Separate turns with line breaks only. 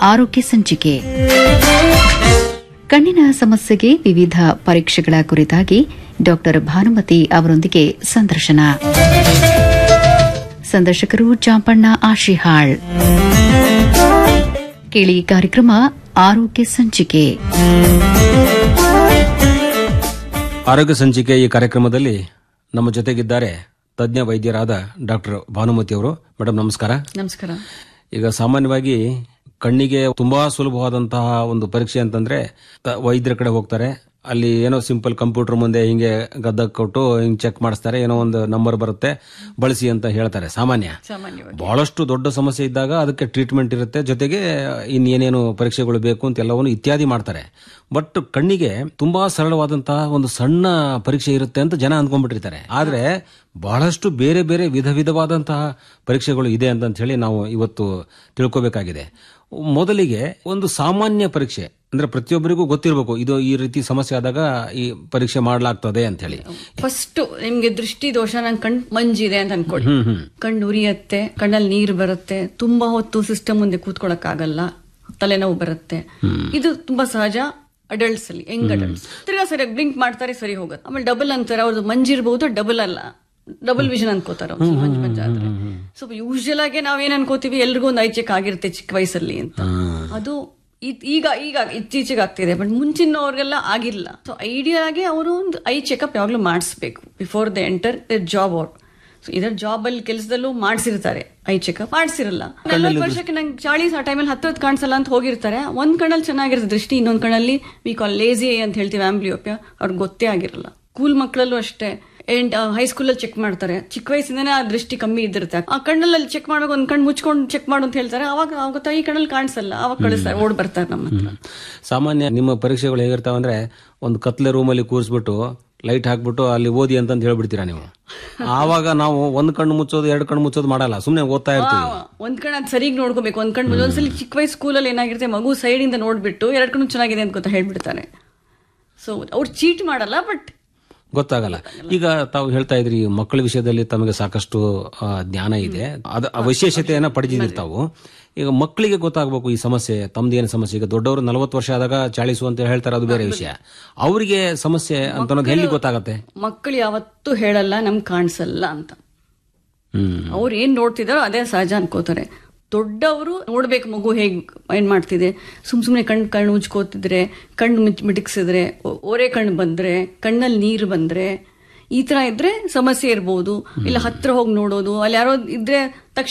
ಆರೋಗ್ಯ ಸಂಚಿಕೆ. ಕಣ್ಣಿನ ಸಮಸ್ಯೆಗೆ ವಿವಿಧ ಪರೀಕ್ಷೆಗಳ ಕುರಿತಾಗಿ ಡಾ ಭಾನುಮತಿ ಅವರೊಂದಿಗೆ ಸಂದರ್ಶನ. ಸಂದರ್ಶಕರು ಚಾಂಪಣ್ಣ ಆಶಿಹಾಳ್. ಕೇಳಿ ಕಾರ್ಯಕ್ರಮ ಆರೋಗ್ಯ ಸಂಚಿಕೆ.
ಆರೋಗ್ಯ ಸಂಚಿಕೆ ಈ ಕಾರ್ಯಕ್ರಮದಲ್ಲಿ ನಮ್ಮ ಜೊತೆಗಿದ್ದಾರೆ ತಜ್ಞ ವೈದ್ಯರಾದ ಡಾಕ್ಟರ್ ಭಾನುಮತಿ ಅವರು. ಮೇಡಮ್ ನಮಸ್ಕಾರ.
ನಮಸ್ಕಾರ.
ಈಗ ಸಾಮಾನ್ಯವಾಗಿ ಕಣ್ಣಿಗೆ ತುಂಬಾ ಸುಲಭವಾದಂತಹ ಒಂದು ಪರೀಕ್ಷೆ ಅಂತಂದ್ರೆ ವೈದ್ಯರ ಕಡೆ ಹೋಗ್ತಾರೆ, ಅಲ್ಲಿ ಏನೋ ಸಿಂಪಲ್ ಕಂಪ್ಯೂಟರ್ ಮುಂದೆ ಹಿಂಗೆ ಗದ್ದ ಕೊಟ್ಟು ಹಿಂಗೆ ಚೆಕ್ ಮಾಡಿಸ್ತಾರೆ, ಏನೋ ಒಂದು ನಂಬರ್ ಬರುತ್ತೆ ಬಳಸಿ ಅಂತ ಹೇಳ್ತಾರೆ. ಸಾಮಾನ್ಯವಾಗಿ ಬಹಳಷ್ಟು ದೊಡ್ಡ ಸಮಸ್ಯೆ ಇದ್ದಾಗ ಅದಕ್ಕೆ ಟ್ರೀಟ್ಮೆಂಟ್ ಇರುತ್ತೆ, ಜೊತೆಗೆ ಇನ್ನೇನೇನು ಪರೀಕ್ಷೆಗಳು ಬೇಕು ಅಂತ ಎಲ್ಲವನ್ನು ಇತ್ಯಾದಿ ಮಾಡ್ತಾರೆ. ಬಟ್ ಕಣ್ಣಿಗೆ ತುಂಬಾ ಸರಳವಾದಂತಹ ಒಂದು ಸಣ್ಣ ಪರೀಕ್ಷೆ ಇರುತ್ತೆ ಅಂತ ಜನ ಅಂದ್ಕೊಂಡ್ಬಿಟ್ಟಿರ್ತಾರೆ. ಆದ್ರೆ ಬಹಳಷ್ಟು ಬೇರೆ ಬೇರೆ ವಿಧವಾದಂತಹ ಪರೀಕ್ಷೆಗಳು ಇದೆ ಅಂತ ಹೇಳಿ ನಾವು ಇವತ್ತು ತಿಳ್ಕೋಬೇಕಾಗಿದೆ. ಮೊದಲಿಗೆ ಒಂದು ಸಾಮಾನ್ಯ ಪರೀಕ್ಷೆ ಅಂದ್ರೆ ಪ್ರತಿಯೊಬ್ಬರಿಗೂ ಗೊತ್ತಿರಬೇಕು, ಇದು ಈ ರೀತಿ ಸಮಸ್ಯೆ ಆದಾಗ ಈ ಪರೀಕ್ಷೆ ಮಾಡಲಾಗ್ತದೆ ಅಂತ ಹೇಳಿ.
ಫಸ್ಟ್ ನಿಮ್ಗೆ ದೃಷ್ಟಿ ದೋಷ, ನನ್ ಕಣ್ ಮಂಜಿದೆ ಅಂತ ಅನ್ಕೊಳ್ಳಿ. ಕಣ್ಣು ಉರಿಯತ್ತೆ, ಕಣ್ಣಲ್ಲಿ ನೀರು ಬರುತ್ತೆ, ತುಂಬಾ ಹೊತ್ತು ಸಿಸ್ಟಮ್ ಮುಂದೆ ಕೂತ್ಕೊಳಕ್ ಆಗಲ್ಲ, ತಲೆನೋವು ಬರುತ್ತೆ. ಇದು ತುಂಬಾ ಸಹಜ ಅಡಲ್ಟ್ಸ್ ಅಲ್ಲಿ, ಯಂಗ್ ಅಡಲ್ಟ್ಸ್. ತಿರ್ಗಾ ಸರಿಯಾಗಿ ಬ್ಲಿಂಕ್ ಮಾಡ್ತಾರೆ, ಸರಿ ಹೋಗುತ್ತೆ. ಆಮೇಲೆ ಡಬಲ್ ಅಂತಾರೆ, ಅವ್ರದ್ದು ಮಂಜಿರ್ಬಹುದು, ಡಬಲ್ ಅಲ್ಲ, ಡಬಲ್ ವಿಷನ್ ಅನ್ಕೋತಾರ ಮಂಜಾದ್ರೆ. ಸೊ ಯೂಶಲ್ ಆಗಿ ನಾವೇನ್ ಅನ್ಕೋತೀವಿ, ಎಲ್ರಿಗೂ ಒಂದು ಐ ಚೆಕ್ ಆಗಿರುತ್ತೆ ಚಿಕ್ಕ ವಯಸ್ಸಲ್ಲಿ ಅಂತ. ಅದು ಈಗ ಇತ್ತೀಚೆಗೆ ಆಗ್ತಿದೆ, ಬಟ್ ಮುಂಚಿನವ್ರಿಗೆಲ್ಲ ಆಗಿಲ್ಲ. ಸೊ ಐಡಿಯಾ ಆಗಿ ಅವರು ಒಂದು ಐ ಚೆಕಪ್ ಯಾವಾಗ್ಲೂ ಮಾಡಿಸ್ಬೇಕು before they enter the job. ಅವ್ರು ಸೊ ಇದರ ಜಾಬ್ ಅಲ್ಲಿ ಕೆಲಸದಲ್ಲೂ ಮಾಡಿಸಿರ್ತಾರೆ, ಐ ಚೆಕಪ್ ಮಾಡಿಸಿರಲ್ಲ. 40 ವರ್ಷಕ್ಕೆ ನಂಗೆ 40 ಆ ಟೈಮಲ್ಲಿ ಹತ್ತಿರದ ಕಾಣಿಸಲ್ಲ ಅಂತ ಹೋಗಿರ್ತಾರೆ. ಒಂದ್ ಕಣ್ಣಲ್ಲಿ ಚೆನ್ನಾಗಿರುತ್ತೆ ದೃಷ್ಟಿ, ಇನ್ನೊಂದ್ ಕಣ್ಣಲ್ಲಿ ವಿ ಕಾಲ್ ಲೇಜಿ ಅಂತ ಹೇಳ್ತೀವಿ, ಆಂಬ್ಲಿಯೋಪಿಯಾ, ಅವ್ರಿಗೆ ಗೊತ್ತೇ ಆಗಿರಲ್ಲ. ಸ್ಕೂಲ್ ಮಕ್ಕಳಲ್ಲೂ ಅಷ್ಟೇ, ಹೈಸ್ಕೂಲಲ್ಲಿ ಚೆಕ್ ಮಾಡ್ತಾರೆ, ಚಿಕ್ಕ ವಯಸ್ಸಿಂದನೇ ಆ ದೃಷ್ಟಿ ಕಮ್ಮಿ ಇದ್ದಿರುತ್ತೆ. ಆ ಕಣ್ಣಲ್ಲಿ ಚೆಕ್ ಮಾಡ್ಬೇಕು, ಒಂದ್ ಕಣ್ಣು ಮುಚ್ಕೊಂಡು ಚೆಕ್ ಮಾಡು ಅಂತ ಹೇಳ್ತಾರೆ, ಅವಾಗ ಈ ಕಣ್ಣಲ್ಲಿ ಕಾಣಿಸಲ್ಲ, ಅವಾಗ ಕಳಿಸ್ತಾರೆ, ಓಡ್ ಬರ್ತಾರೆ ನಮ್ಮ ಹತ್ರ.
ಸಾಮಾನ್ಯ ನಿಮ್ಮ ಪರೀಕ್ಷೆಗಳು ಹೇಗಿರ್ತಾವಂದ್ರೆ ಒಂದು ಕತ್ಲೆ ರೂಮಲ್ಲಿ ಕೂರಿಸ್ಬಿಟ್ಟು ಲೈಟ್ ಹಾಕ್ಬಿಟ್ಟು ಅಲ್ಲಿ ಓದಿ ಅಂತ ಹೇಳ್ಬಿಡ್ತೀರಾ ನೀವು. ಆವಾಗ ನಾವು ಒಂದ್ ಕಣ್ಣು ಮುಚ್ಚೋದು 2 ಕಣ್ಣು ಮುಚ್ಚೋದು ಮಾಡಲ್ಲ, ಸುಮ್ನೆ ಓದ್ತಾ ಇರ್ತೀವಿ.
ಒಂದ್ ಕಣ್ಣು ಅದು ಸರಿಯಾಗಿ ನೋಡ್ಕೋಬೇಕು, ಒಂದ್ ಕಣ್ಣು ಒಂದ್ಸಲಿ ಚಿಕ್ಕ ವಯಸ್ಸು ಸ್ಕೂಲಲ್ಲಿ ಏನಾಗಿರುತ್ತೆ, ಮಗು ಸೈಡ್ ಇಂದ ನೋಡ್ಬಿಟ್ಟು 2 ಕಣ್ಣು ಚೆನ್ನಾಗಿದೆ ಅಂತ ಹೇಳ್ಬಿಡ್ತಾರೆ. ಸೊ ಅವ್ರು ಚೀಟ್ ಮಾಡಲ್ಲ, ಬಟ್
ಗೊತ್ತಾಗಲ್ಲ. ಈಗ ತಾವು ಹೇಳ್ತಾ ಇದ್ರಿ ಮಕ್ಕಳ ವಿಷಯದಲ್ಲಿ ತಮಗೆ ಸಾಕಷ್ಟು ಜ್ಞಾನ ಇದೆ, ವಿಶೇಷತೆಯನ್ನ ಪಡೆದಿದ್ದೀರಿ ತಾವು. ಈಗ ಮಕ್ಕಳಿಗೆ ಗೊತ್ತಾಗಬೇಕು ಈ ಸಮಸ್ಯೆ, ತಮ್ದೇನು ಸಮಸ್ಯೆ. ಈಗ ದೊಡ್ಡವರು 40 ವರ್ಷ ಆದಾಗ 40 ಅಂತ ಹೇಳ್ತಾರೆ, ಅದು ಬೇರೆ ವಿಷಯ. ಅವರಿಗೆ ಸಮಸ್ಯೆ ಅಂತ ಎಲ್ಲಿ ಗೊತ್ತಾಗತ್ತೆ?
ಮಕ್ಕಳು ಯಾವತ್ತೂ ಹೇಳಲ್ಲ ನಮ್ಗೆ ಕಾಣಿಸಲ್ಲ ಅಂತ. ಅವ್ರು ಏನ್ ನೋಡ್ತಿದಾರೋ ಅದೇ ಸಹಜ ಅನ್ಕೋತಾರೆ. ದೊಡ್ಡವರು ನೋಡ್ಬೇಕು ಮಗು ಏನ್ ಮಾಡ್ತಿದೆ. ಸುಮ್ನೆ ಕಣ್ಣು ಉಜ್ಕೋತಿದ್ರೆ, ಕಣ್ಣು ಮಿಟಕ್ಸಿದ್ರೆ, ಓರೆ ಕಣ್ಣು ಬಂದ್ರೆ, ಕಣ್ಣಲ್ಲಿ ನೀರು ಬಂದ್ರೆ, ಈ ತರ ಇದ್ರೆ ಸಮಸ್ಯೆ ಇರ್ಬೋದು. ಇಲ್ಲ ಹತ್ರ ಹೋಗಿ ನೋಡೋದು, ಅಲ್ಲಿ ಯಾರೋ ಇದ್ರೆ ತಕ್ಷಣ